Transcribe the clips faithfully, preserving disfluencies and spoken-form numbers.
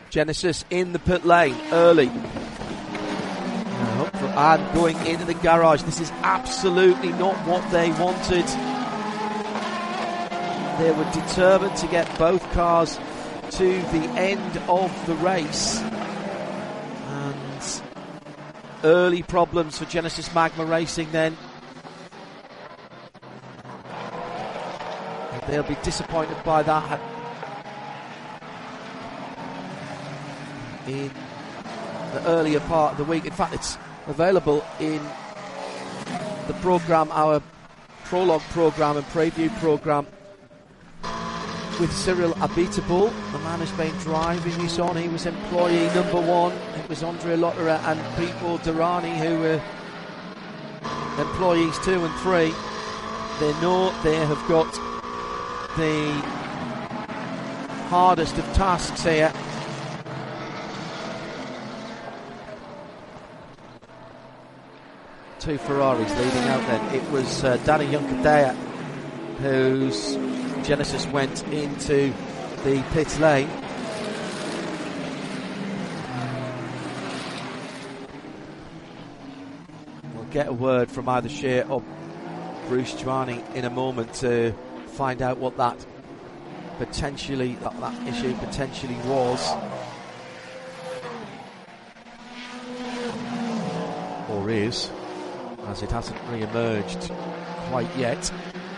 Genesis in the pit lane early. And going into the garage. This is absolutely not what they wanted. They were determined to get both cars to the end of the race. And early problems for Genesis Magma Racing then. And they'll be disappointed by that. In the earlier part of the week. In fact, it's available in the programme, our prologue programme and preview programme with Cyril Abiteboul, the man who's been driving this on. He was employee number one. It was Andrea Lotterer and Pipo Derani who were employees two and three. They know they have got the hardest of tasks here. Two Ferraris leading out then. It was uh, Danny Juncadella whose Genesis went into the pit lane. We'll get a word from either Shea or Bruce Giovanni in a moment to find out what that potentially, that, that issue potentially was. Or is, as it hasn't re-emerged quite yet.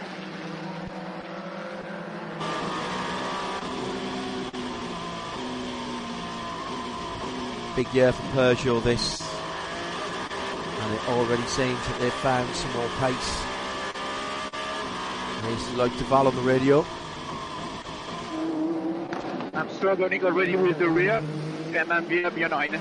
Big year for Peugeot this, and it already seems that they've found some more pace. Here's Loic Duval on the radio. I'm struggling already with the rear, and I'm behind.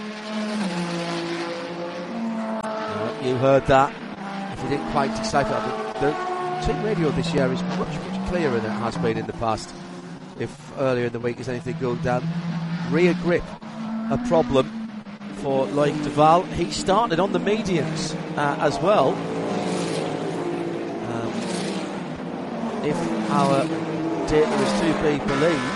You heard that. If you didn't quite decipher it, the team radio this year is much, much clearer than it has been in the past. If earlier in the week is anything going down, rear grip a problem for Loic Duval. He started on the mediums uh, as well. Um, if our data is to be believed,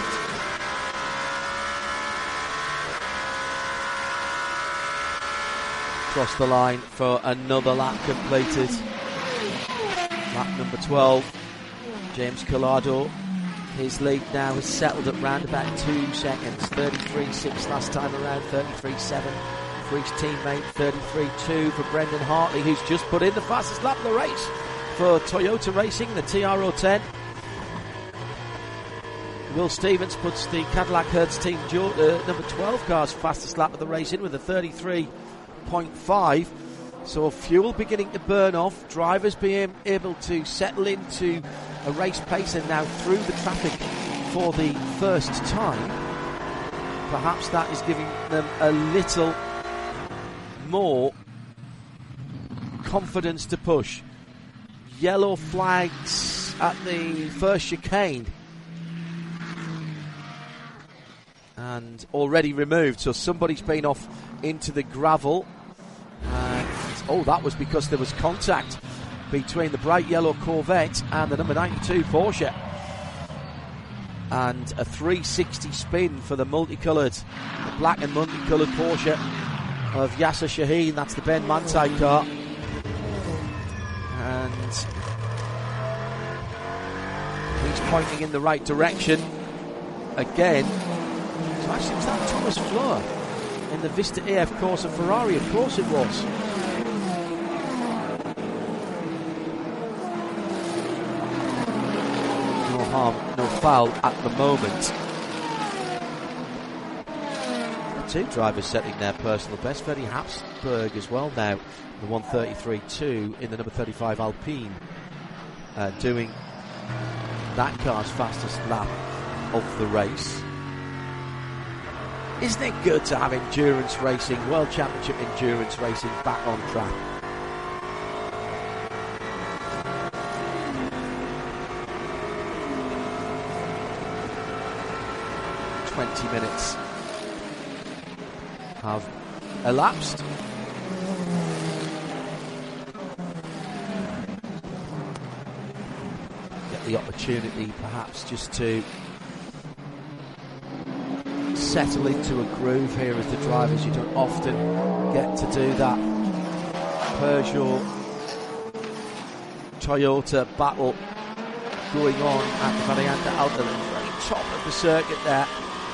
across the line for another lap completed. Lap number twelve. James Collado, his lead now is settled at round about two seconds. thirty-three six last time around, thirty-three seven for his teammate, thirty-three two for Brendan Hartley, who's just put in the fastest lap of the race for Toyota Racing, the T R O ten. Will Stevens puts the Cadillac Hertz Team uh, number twelve car's fastest lap of the race in with a thirty-three point five. So fuel beginning to burn off, drivers being able to settle into a race pace and now through the traffic for the first time. Perhaps that is giving them a little more confidence to push. Yellow flags at the first chicane and already removed, so somebody's been off into the gravel, and oh, that was because there was contact between the bright yellow Corvette and the number ninety-two Porsche, and a three sixty spin for the multicoloured, the black and multicoloured Porsche of Yasser Shaheen. That's the Ben Manthey car, and he's pointing in the right direction again. So actually, was that Thomas Fleur in the Vista A F Corsa Ferrari? Of course it was. No harm, no foul at the moment. Two drivers setting their personal best. Ferdy Habsburg as well now, the one thirty-three two in the number thirty-five Alpine, uh, doing that car's fastest lap of the race. Isn't it good to have endurance racing, World Championship endurance racing back on track? twenty minutes have elapsed. Get the opportunity perhaps just to settle into a groove here as the drivers. You don't often get to do that. Peugeot Toyota battle going on at the Variante out at the very top of the circuit there.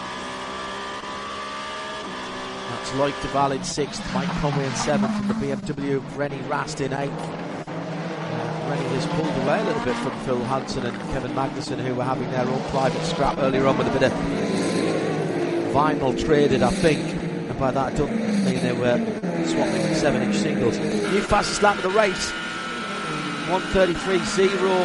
That's Loic Duval in sixth, Mike Conway in seventh, and the B M W Rennie Rast in eighth. Uh, Rennie has pulled away a little bit from Phil Hansen and Kevin Magnussen, who were having their own private scrap earlier on with a bit of vinyl traded, I think. And by that I don't mean they were swapping seven inch singles. New fastest lap of the race, one thirty-three zero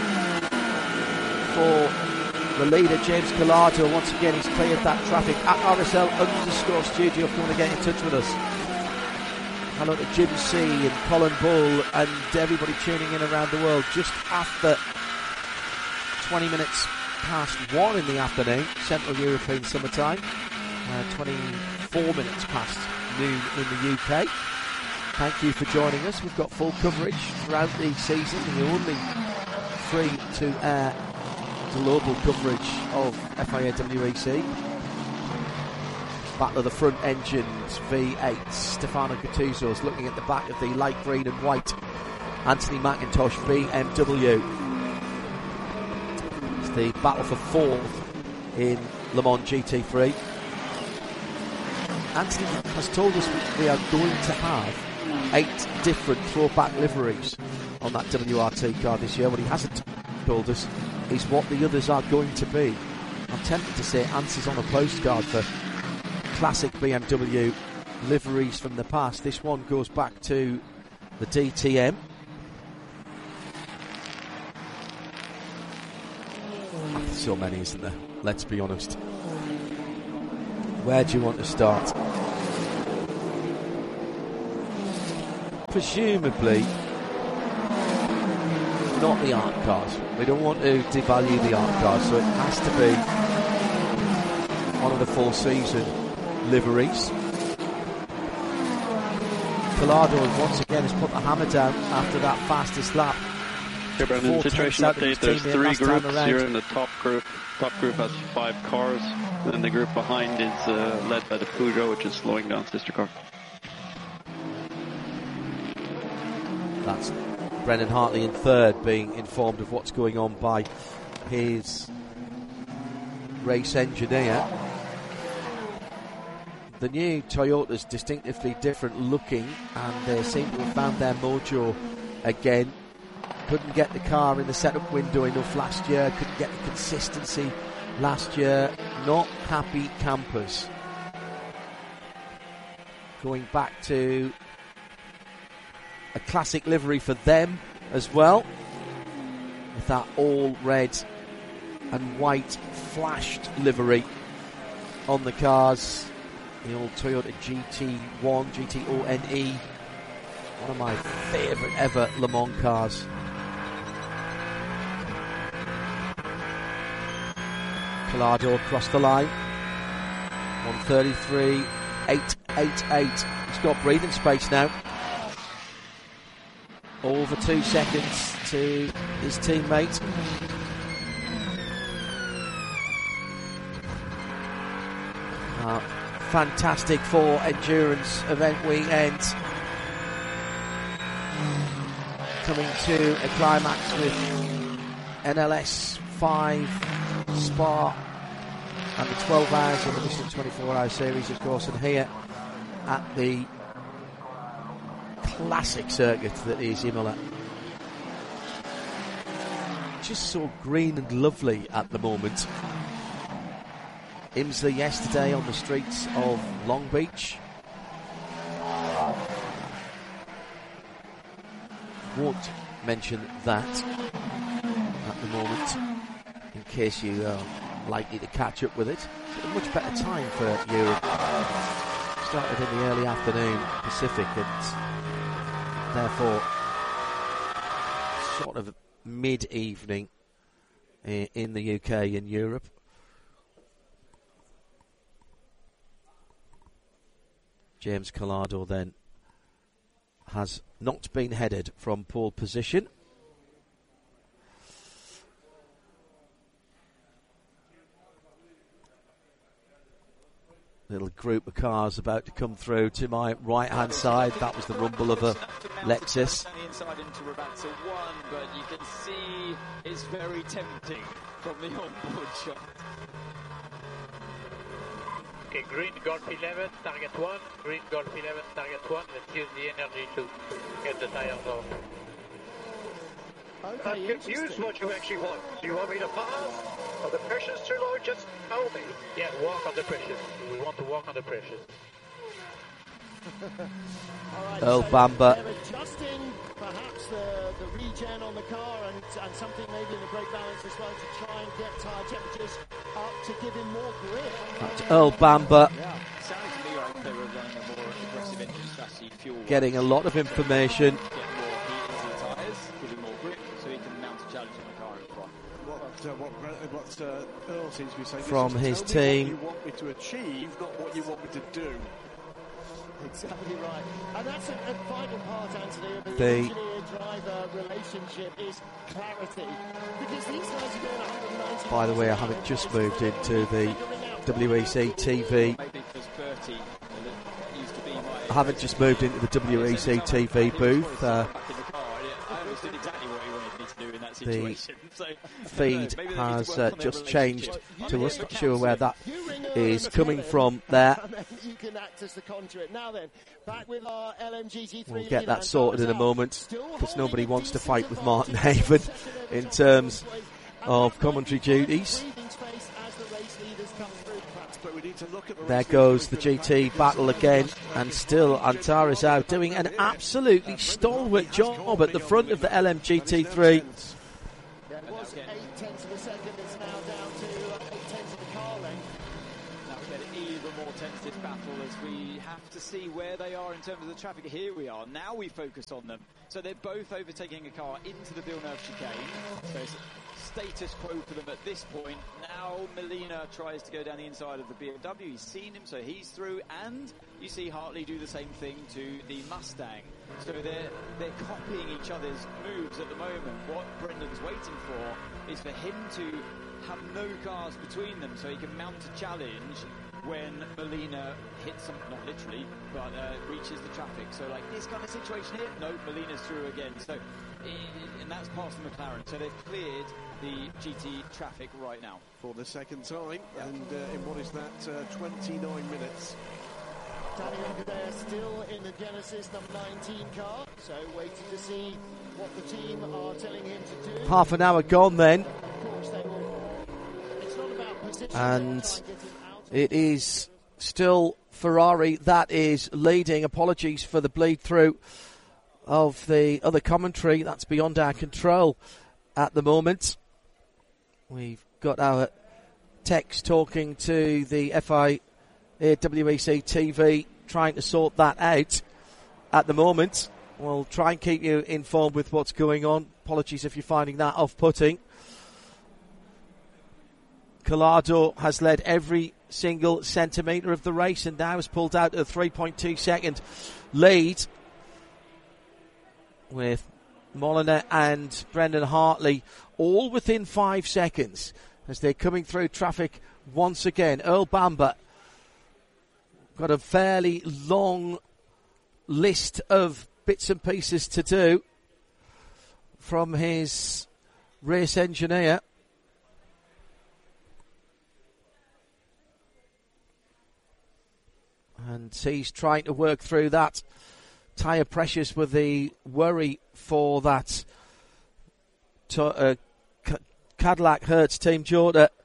for the leader, James Collado. Once again, he's cleared that traffic. At R S L underscore studio if you want to get in touch with us. Hello to Jim C and Colin Bull and everybody tuning in around the world. Just after twenty minutes past one in the afternoon, Central European summertime. Uh, twenty-four minutes past noon in the U K. Thank you for joining us. We've got full coverage throughout the season. The only free to air global coverage of F I A W E C. Battle of the front engines, V eight. Stefano Gattuso's looking at the back of the light green and white Anthony McIntosh B M W. It's the battle for fourth in Le Mans G T three. Anthony has told us we are going to have eight different throwback liveries on that W R T car this year. What he hasn't told us is what the others are going to be. I'm tempted to say answers on a postcard for classic B M W liveries from the past. This one goes back to the D T M. So many, isn't there? Let's be honest. Where do you want to start? Presumably not the art cars. We don't want to devalue the art cars, so it has to be one of the full season liveries. Collado once again has put the hammer down after that fastest lap. Okay, Brendan, situation update. There's three groups. You're in the top group. Top group has five cars. And the group behind is uh, led by the Peugeot, which is slowing down sister car. That's Brendan Hartley in third, being informed of what's going on by his race engineer. The new Toyota's distinctively different looking, and they seem to have found their mojo again. Couldn't get the car in the setup window enough last year, couldn't get the consistency last year. Not happy campers. Going back to a classic livery for them as well, with that all red and white flashed livery on the cars. The old Toyota G T one, G T O N E, one of my favourite ever Le Mans cars. Collado across the line, one thirty-three eight eighty-eight. He's got breathing space now. Over two seconds to his teammate. Uh, fantastic for endurance event weekend. Coming to a climax with N L S five Spa and the twelve hours of the Michelin twenty-four hour series, of course, and here at the classic circuit that is Imola. Just so green and lovely at the moment. IMSA yesterday on the streets of Long Beach. Won't mention that at the moment, in case you are likely to catch up with it. It's a much better time for Europe. Started in the early afternoon Pacific, and therefore sort of mid-evening in the U K and Europe. James Collado then has not been headed from pole position. Little group of cars about to come through to my right-hand side. That was the rumble of a Lexus. On the inside into Rabatza one, but you can see it's very tempting from the onboard shot. Okay, green Golf eleven, target one. Green Golf eleven, target one. Let's use the energy to get the tires off. Okay, I'm confused what you actually want. Do you want me to pass? Are the pressures too low? Just tell me. Yeah, walk on the pressures. We want to walk on the pressures. Right, Earl so Bamber. They're adjusting perhaps the, the regen on the car and, and something maybe in the brake balance as well to try and get tyre temperatures up to give him more grip. That's Earl Bamber. Yeah, it sounded to me like they were running a more aggressive engine strategy, fuel. Getting a lot of information. Get more heat into the tyres, give him more grip, so he can mount a challenge on the car in front. What, uh, what, what uh, Earl seems to be saying From is his just tell me team. what you want me to achieve, not what you want me to do. Exactly right. And that's a, a vital part, Anthony, of the, The engineer-driver relationship is clarity. Because these guys are going one ninety. By the way, I haven't just moved into the W E C T V. Maybe because Bertie used to be my... I haven't just moved into the W E C T V booth. Uh, Back in the car. I understood exactly what he wanted me to do in that the situation. So, feed maybe they need to has work uh, on their just changed relationship. to us. Not sure where that You ring Earl is on the coming tail end, from there. And then you can act as the conduit. Now then, back with our L M G T three. We'll get leader, that and sorted in a Thomas moment Still because holding nobody a wants to decent fight with Martin advantage. Haven Second in over terms and of that commentary might be duties. breathing space as the race leaders come through. But we need to look at the There race goes the leaders G T battle again, and still Antares out doing an absolutely stalwart job at the front of the L M G T three. Yeah, it was eight tenths of a second. It's now down to uh, eight tenths of a car length. Now we get an even more tense this battle as we have to see where they are in terms of the traffic. Here we are. Now we focus on them. So they're both overtaking a car into the Villeneuve chicane. So it's status quo for them at this point. Now Molina tries to go down the inside of the B M W. He's seen him, so he's through. And you see Hartley do the same thing to the Mustang. So they're they're copying each other's moves at the moment. What Brendan's waiting for is for him to have no cars between them so he can mount a challenge when Molina hits some, not literally, but uh, reaches the traffic. So like this kind of situation here, no, Molina's through again. So, and that's past the McLaren. So they've cleared the G T traffic right now. for the second time, yeah. and uh, in what is that, uh, twenty-nine minutes. Danny Ogadea still in the Genesis number nineteen car, so waiting to see what the team are telling him to do. Half an hour gone then. Of course, they will. It's not about position. And it is still Ferrari that is leading. Apologies for the bleed through of the other commentary. That's beyond our control at the moment. We've got our techs talking to the F I A W E C T V, trying to sort that out at the moment. We'll try and keep you informed with what's going on. Apologies if you're finding that off-putting. Collado has led every single centimetre of the race and now has pulled out a three point two second lead, with Molina and Brendan Hartley all within five seconds as they're coming through traffic once again. Earl Bamber got a fairly long list of bits and pieces to do from his race engineer. And he's trying to work through that. Tyre pressures with the worry for that to, uh, C- Cadillac Hertz Team Jota